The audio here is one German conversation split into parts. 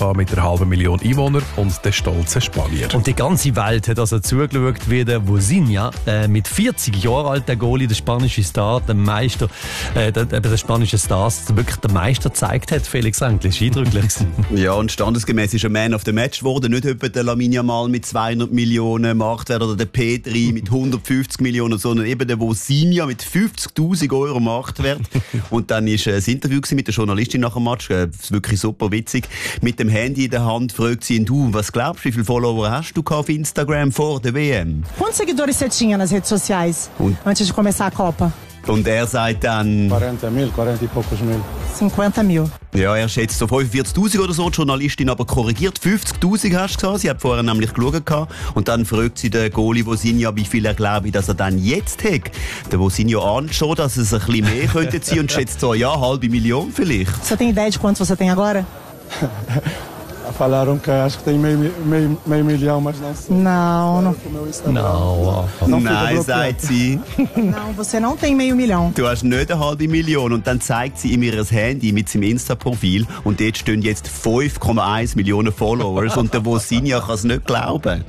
mit einer halben Million Einwohnern und den stolzen Spanier. Und die ganze Welt hat also zugeschaut, wie der Vozinha, mit 40 Jahren alt, der Goalie, der spanische Star, der Meister, der spanische Stars, wirklich der Meister gezeigt hat. Felix Engel, das war eindrücklich. Ja, und standesgemäß ist ein Man of the Match geworden. Nicht etwa der Lamine Yamal mit 200 Millionen Marktwert oder der P3 mit 150 Millionen, sondern eben der Vozinha mit 50'000 Euro Marktwert. Und dann war ein Interview mit der Journalistin nach dem Match. Wirklich super witzig. Mit dem Handy in der Hand fragt sie ihn, du, was glaubst du, wie viele Follower hast du auf Instagram vor der WM? Quantos seguidores você tinha nas redes sociais antes de começar a Copa? Und er sagt dann 40 y pocos mil. 50 mil. Ja, er schätzt so 45'000 oder so, die Journalistin aber korrigiert. 50'000 hast du gesagt, sie hat vorher nämlich geschaut. Und dann fragt sie den Goalie Vozinha, wie viel er glaube, dass er dann jetzt hat. Der Vozinha ahnt schon, dass es ein bisschen mehr könnte sein und schätzt so, ja, 500'000 vielleicht. Você tem ideia de quanto você tem agora? Falaram que acho que tem meio milhão, mas não sei. Não. Nein, sagt sie. Não, você não tem meio milhão. Du hast nicht 500'000. Und dann zeigt sie ihm ihr Handy mit seinem Insta-Profil. Und dort stehen jetzt 5,1 Millionen Followers. Und der Vozinha kann es nicht glauben.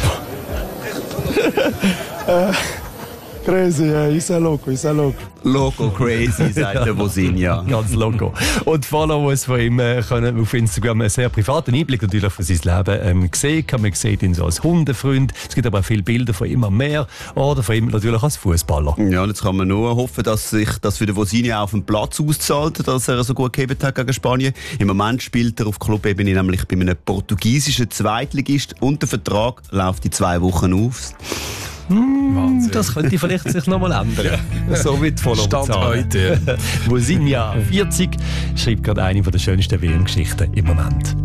Crazy, isso é louco. Loco crazy, sagt der Vozinha. Ganz loco. Und Followers von ihm können auf Instagram einen sehr privaten Einblick natürlich von seinem Leben sehen. Man sieht ihn so als Hundefreund. Es gibt aber auch viele Bilder von immer mehr. Oder von ihm natürlich als Fußballer. Ja, und jetzt kann man nur hoffen, dass sich das für den Vozinha auf dem Platz auszahlt, dass er so gut gehabt hat gegen Spanien. Im Moment spielt er auf Clubebene nämlich bei einem portugiesischen Zweitligist und der Vertrag läuft in 2 Wochen auf. Das könnte vielleicht sich noch mal ändern. So wie die Stand heute. Vozinha, 40, schreibt gerade eine der schönsten WM-Geschichten im Moment.